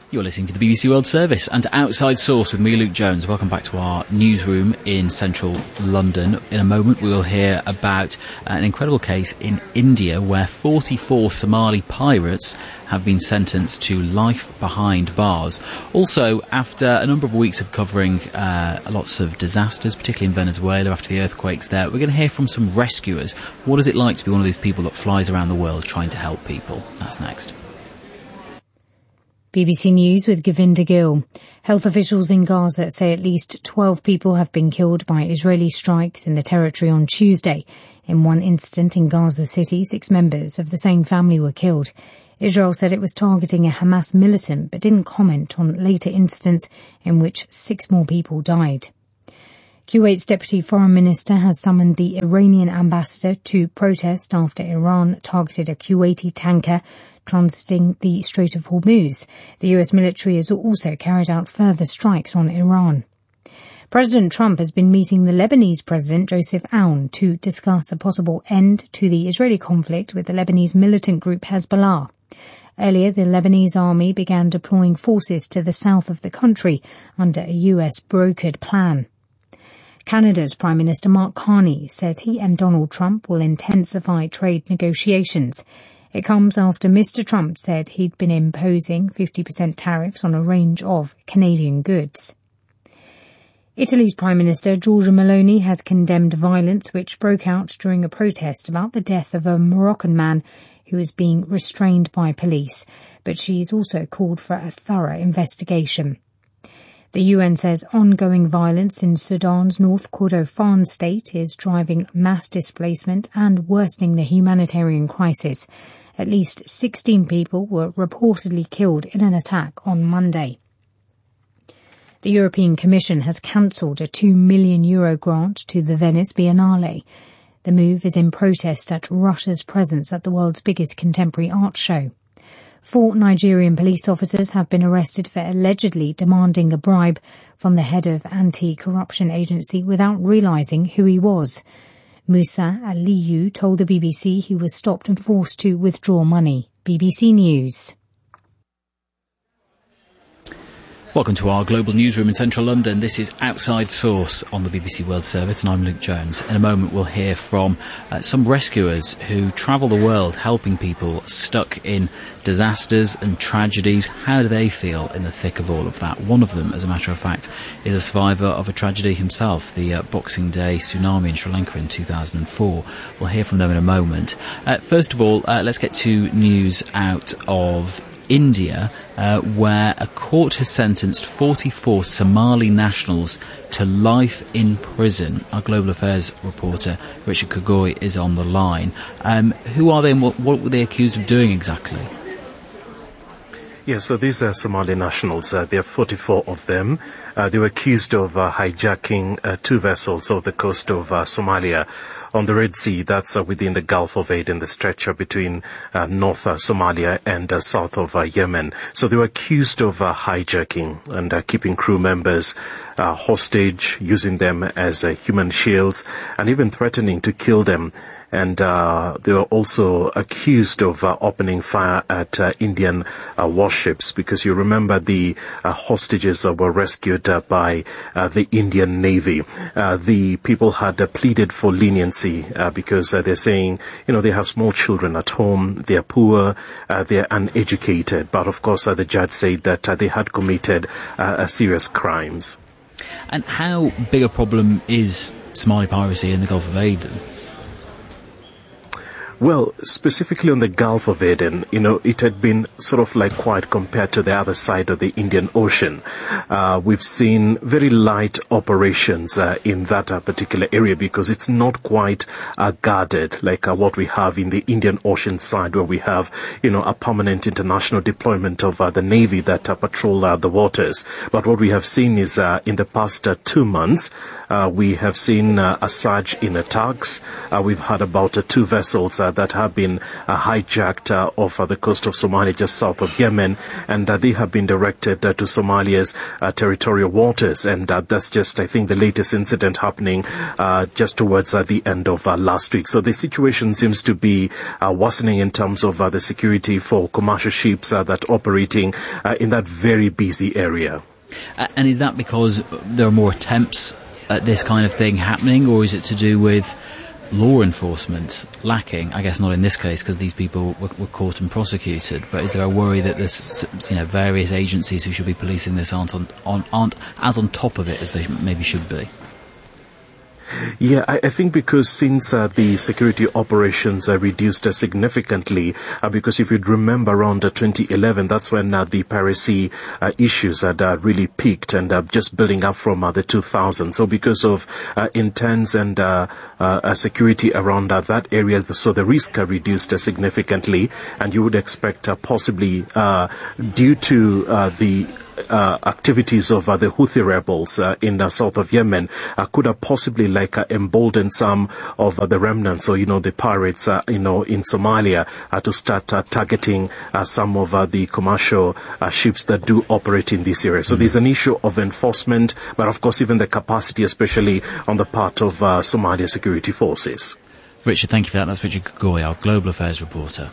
You're listening to the BBC World Service and Outside Source with me, Luke Jones. Welcome back to our newsroom in central London. In a moment, we will hear about an incredible case in India where 44 Somali pirates have been sentenced to life behind bars. Also, after a number of weeks of covering lots of disasters, particularly in Venezuela after the earthquakes there, we're going to hear from some rescuers. What is it like to be one of these people that flies around the world trying to help people? That's next. BBC News with Govinda Gill. Health officials in Gaza say at least 12 people have been killed by Israeli strikes in the territory on Tuesday. In one incident in Gaza City, 6 members of the same family were killed. Israel said it was targeting a Hamas militant but didn't comment on later incidents in which 6 more people died. Kuwait's Deputy Foreign Minister has summoned the Iranian ambassador to protest after Iran targeted a Kuwaiti tanker transiting the Strait of Hormuz. The US military has also carried out further strikes on Iran. President Trump has been meeting the Lebanese President Joseph Aoun to discuss a possible end to the Israeli conflict with the Lebanese militant group Hezbollah. Earlier, the Lebanese army began deploying forces to the south of the country under a US brokered plan. Canada's Prime Minister Mark Carney says he and Donald Trump will intensify trade negotiations. It comes after Mr. Trump said he'd been imposing 50% tariffs on a range of Canadian goods. Italy's Prime Minister Giorgia Meloni has condemned violence which broke out during a protest about the death of a Moroccan man who is being restrained by police, but she's also called for a thorough investigation. The UN says ongoing violence in Sudan's North Kordofan state is driving mass displacement and worsening the humanitarian crisis. At least 16 people were reportedly killed in an attack on Monday. The European Commission has cancelled a €2 million grant to the Venice Biennale. The move is in protest at Russia's presence at the world's biggest contemporary art show. 4 Nigerian police officers have been arrested for allegedly demanding a bribe from the head of anti-corruption agency without realising who he was. Musa Aliyu told the BBC he was stopped and forced to withdraw money. BBC News. Welcome to our global newsroom in central London. This is Outside Source on the BBC World Service and I'm Luke Jones. In a moment we'll hear from some rescuers who travel the world helping people stuck in disasters and tragedies. How do they feel in the thick of all of that? One of them, as a matter of fact, is a survivor of a tragedy himself, the Boxing Day tsunami in Sri Lanka in 2004. We'll hear from them in a moment. First of all, let's get to news out of India, where a court has sentenced 44 Somali nationals to life in prison. Our Global Affairs reporter, Richard Kagoi, is on the line. Who are they and what were they accused of doing exactly? Yeah, so these are Somali nationals. There are 44 of them. They were accused of hijacking 2 vessels off the coast of Somalia on the Red Sea. That's within the Gulf of Aden, the stretch between North Somalia and south of Yemen. So they were accused of hijacking and keeping crew members hostage, using them as human shields, and even threatening to kill them. And they were also accused of opening fire at Indian warships, because you remember the hostages were rescued by the Indian Navy. The people had pleaded for leniency because they're saying, they have small children at home, they're poor, they're uneducated. But of course, the judge said that they had committed serious crimes. And how big a problem is Somali piracy in the Gulf of Aden? Well, specifically on the Gulf of Aden, it had been sort of like quiet compared to the other side of the Indian Ocean. We've seen very light operations in that particular area because it's not quite guarded like what we have in the Indian Ocean side, where we have, a permanent international deployment of the Navy that patrol the waters. But what we have seen is in the past 2 months, we have seen a surge in attacks. We've had about 2 vessels that have been hijacked off the coast of Somalia, just south of Yemen, and they have been directed to Somalia's territorial waters. And that's just, I think, the latest incident happening just towards the end of last week. So the situation seems to be worsening in terms of the security for commercial ships that are operating in that very busy area. And is that because there are more attempts at this kind of thing happening, or is it to do with law enforcement lacking? I guess not in this case, because these people were caught and prosecuted. But is there a worry that there's, various agencies who should be policing this aren't as on top of it as they maybe should be? Yeah, I think because since the security operations are reduced significantly, because if you'd remember around 2011, that's when the piracy issues had really peaked and just building up from the 2000s. So because of intense and security around that area, so the risk are reduced significantly, and you would expect possibly due to the activities of the Houthi rebels in the south of Yemen could have possibly emboldened some of the remnants, or the pirates in Somalia to start targeting some of the commercial ships that do operate in this area. So there's an issue of enforcement, but of course even the capacity, especially on the part of Somalia security forces. Richard, thank you for that. That's Richard Gogoy, our Global Affairs reporter.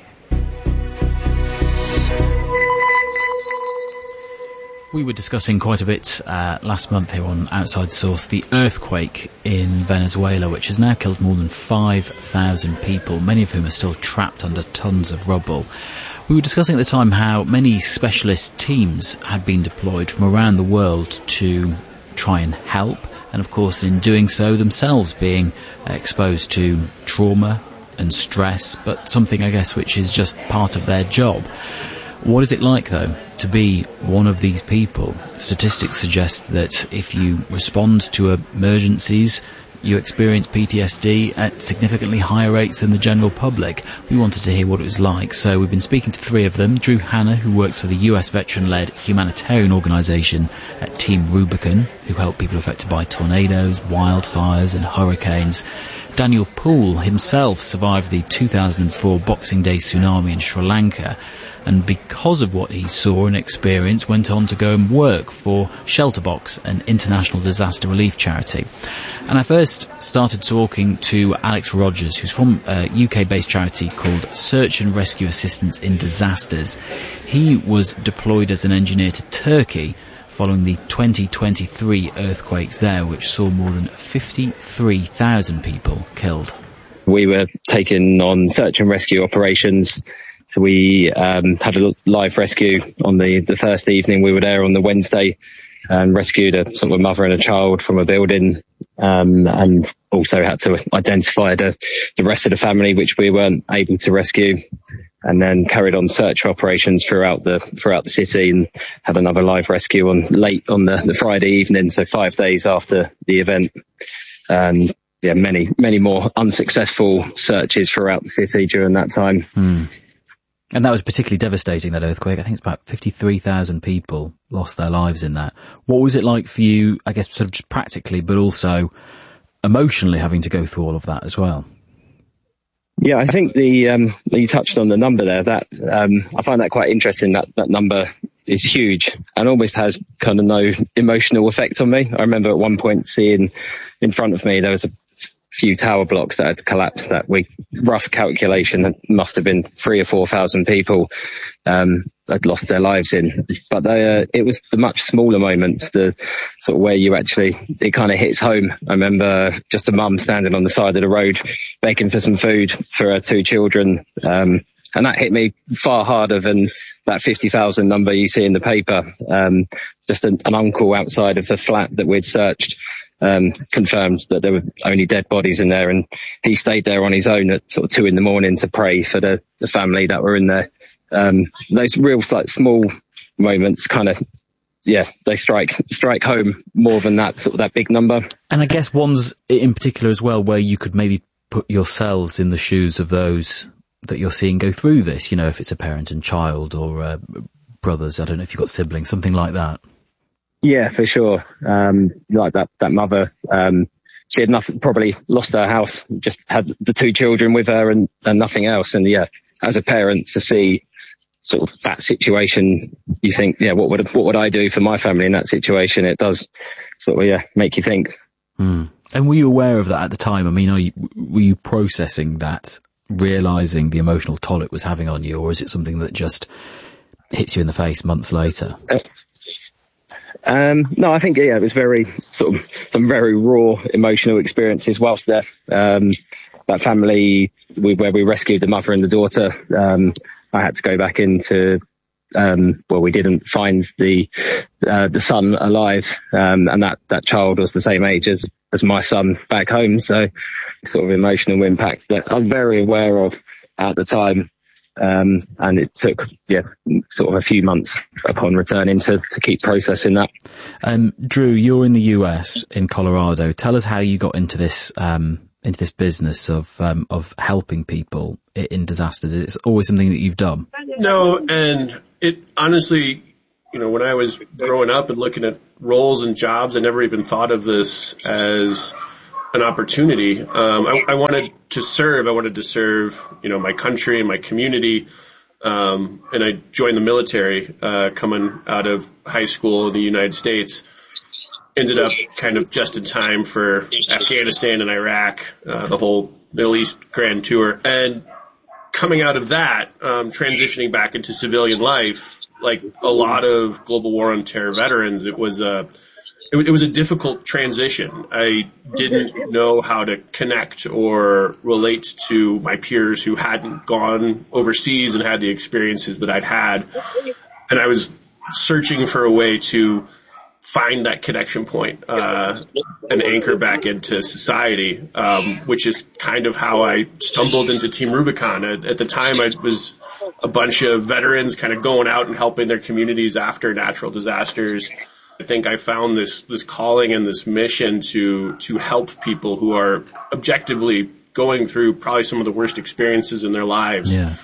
We were discussing quite a bit last month here on Outside Source the earthquake in Venezuela, which has now killed more than 5,000 people, many of whom are still trapped under tons of rubble. We were discussing at the time how many specialist teams had been deployed from around the world to try and help, and of course in doing so themselves being exposed to trauma and stress, but something I guess which is just part of their job. What is it like, though, to be one of these people? Statistics suggest that if you respond to emergencies, you experience PTSD at significantly higher rates than the general public. We wanted to hear what it was like, so we've been speaking to three of them. Drew Hanna, who works for the US veteran-led humanitarian organisation at Team Rubicon, who help people affected by tornadoes, wildfires and hurricanes. Daniel Poole himself survived the 2004 Boxing Day tsunami in Sri Lanka, and because of what he saw and experienced, went on to go and work for Shelterbox, an international disaster relief charity. And I first started talking to Alex Rogers, who's from a UK-based charity called Search and Rescue Assistance in Disasters. He was deployed as an engineer to Turkey following the 2023 earthquakes there, which saw more than 53,000 people killed. We were taking on search and rescue operations. So we had a live rescue on the first evening. We were there on the Wednesday and rescued a sort of a mother and a child from a building, and also had to identify the rest of the family, which we weren't able to rescue, and then carried on search operations throughout the city, and had another live rescue late on the Friday evening, so 5 days after the event. And yeah, many more unsuccessful searches throughout the city during that time. And that was particularly devastating, that earthquake. I think it's about 53,000 people lost their lives in that. What was it like for you, I guess, sort of just practically, but also emotionally having to go through all of that as well? Yeah, I think you touched on the number there. That I find that quite interesting. That number is huge and almost has kind of no emotional effect on me. I remember at one point seeing in front of me there was a few tower blocks that had collapsed. That rough calculation must have been 3,000 or 4,000 people had lost their lives in. But it was the much smaller moments, the sort of where it kind of hits home. I remember just a mum standing on the side of the road begging for some food for her two children. And that hit me far harder than that 50,000 number you see in the paper. Just an uncle outside of the flat that we'd searched confirmed that there were only dead bodies in there, and he stayed there on his own at sort of 2 a.m. to pray for the family that were in there. Those real small moments kind of, they strike home more than that big number. And I guess ones in particular as well where you could maybe put yourselves in the shoes of those that you're seeing go through this, if it's a parent and child or brothers, I don't know if you've got siblings, something like that. Yeah, for sure. Like that mother, she had nothing, probably lost her house, just had the 2 children with her and nothing else. And yeah, as a parent, to see sort of that situation, you think, yeah, what would I do for my family in that situation? It does sort of, yeah, make you think. And were you aware of that at the time? I mean, were you processing that, realising the emotional toll it was having on you, or is it something that just hits you in the face months later? No, I think, yeah, it was very sort of some very raw emotional experiences whilst there. That family, where we rescued the mother and the daughter, I had to go back into, we didn't find the son alive, and that child was the same age as my son back home. So sort of emotional impact that I was very aware of at the time. And it took, sort of a few months upon returning to keep processing that. Drew, you're in the US, in Colorado. Tell us how you got into this business of helping people in disasters. It's always something that you've done. No, and it honestly, when I was growing up and looking at roles and jobs, I never even thought of this as an opportunity. I wanted to serve. I wanted to serve, my country and my community. And I joined the military, coming out of high school in the United States. Ended up kind of just in time for Afghanistan and Iraq, the whole Middle East grand tour. And coming out of that, transitioning back into civilian life, like a lot of global war on terror veterans, it was a difficult transition. I didn't know how to connect or relate to my peers who hadn't gone overseas and had the experiences that I'd had. And I was searching for a way to find that connection point, and anchor back into society, which is kind of how I stumbled into Team Rubicon. At the time, I was a bunch of veterans kind of going out and helping their communities after natural disasters. I think I found this calling and this mission to help people who are objectively going through probably some of the worst experiences in their lives. Yeah.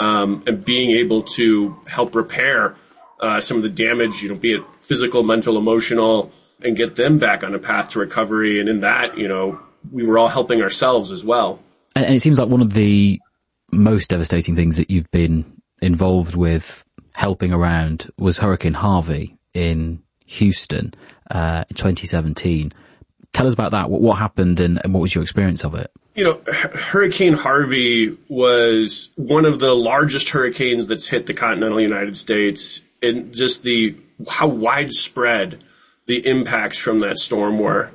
And being able to help repair some of the damage, be it physical, mental, emotional, and get them back on a path to recovery. And in that, we were all helping ourselves as well. And it seems like one of the most devastating things that you've been involved with helping around was Hurricane Harvey in Houston, in 2017. Tell us about that. What happened and what was your experience of it? Hurricane Harvey was one of the largest hurricanes that's hit the continental United States, and just how widespread the impacts from that storm were.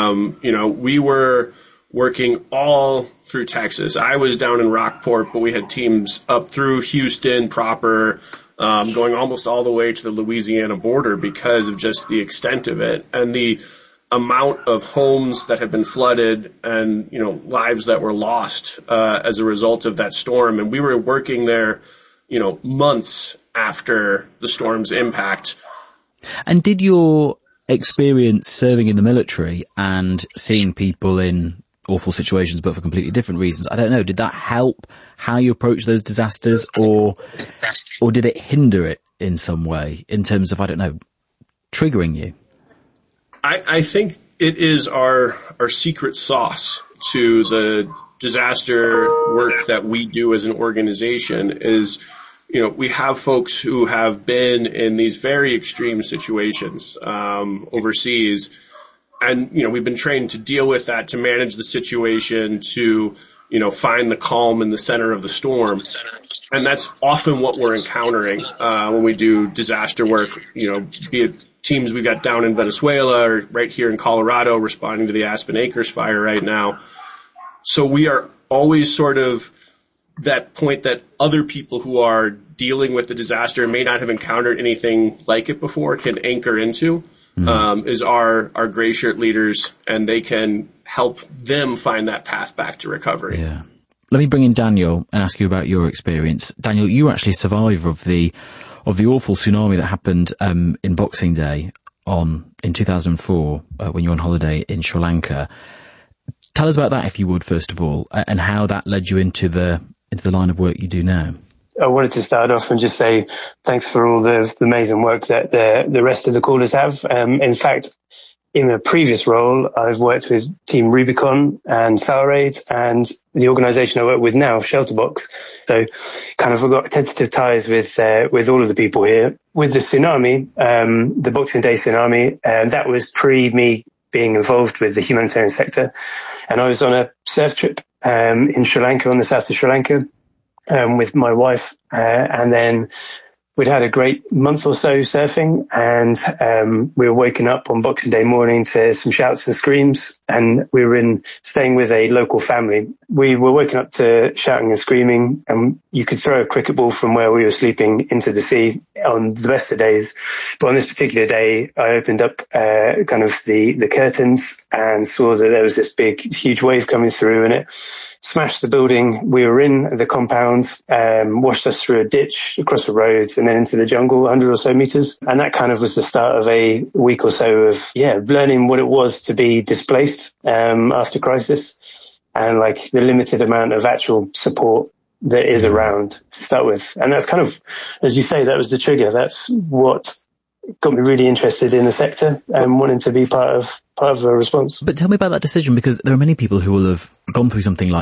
We were working all through Texas. I was down in Rockport, but we had teams up through Houston proper, going almost all the way to the Louisiana border because of just the extent of it and the amount of homes that had been flooded and, lives that were lost as a result of that storm. And we were working there, months after the storm's impact. And did your experience serving in the military and seeing people in awful situations but for completely different reasons, I don't know, did that help how you approach those disasters, or did it hinder it in some way in terms of, I don't know, triggering you? I think it is our secret sauce to the disaster work that we do as an organization is, we have folks who have been in these very extreme situations overseas. And, we've been trained to deal with that, to manage the situation, to, find the calm in the center of the storm. And that's often what we're encountering when we do disaster work, be it teams we've got down in Venezuela or right here in Colorado responding to the Aspen Acres fire right now. So we are always sort of that point that other people who are dealing with the disaster and may not have encountered anything like it before can anchor into, is our gray shirt leaders, and they can help them find that path back to recovery. Yeah. Let me bring in Daniel and ask you about your experience. Daniel, you were actually a survivor of the awful tsunami that happened in Boxing Day in 2004 when you were on holiday in Sri Lanka. Tell us about that, if you would, first of all, and how that led you into the line of work you do now. I wanted to start off and just say thanks for all the amazing work that the rest of the callers have. In fact, in a previous role, I've worked with Team Rubicon and Sourade and the organisation I work with now, Shelterbox. So kind of I've got tentative ties with all of the people here. With the tsunami, the Boxing Day tsunami, that was pre me being involved with the humanitarian sector. And I was on a surf trip in Sri Lanka, on the south of Sri Lanka, with my wife. And then we'd had a great month or so surfing, and we were waking up on Boxing Day morning to some shouts and screams, and we were staying with a local family. We were waking up to shouting and screaming, and you could throw a cricket ball from where we were sleeping into the sea on the best of days. But on this particular day, I opened up kind of the curtains and saw that there was this big, huge wave coming through, and it smashed the building we were in, the compound, washed us through a ditch, across the roads, and then into the jungle, 100 or so meters. And that kind of was the start of a week or so of, learning what it was to be displaced after crisis, and like the limited amount of actual support that is around to start with. And that's kind of, as you say, that was the trigger. That's what got me really interested in the sector and wanting to be part of a response. But tell me about that decision, because there are many people who will have gone through something like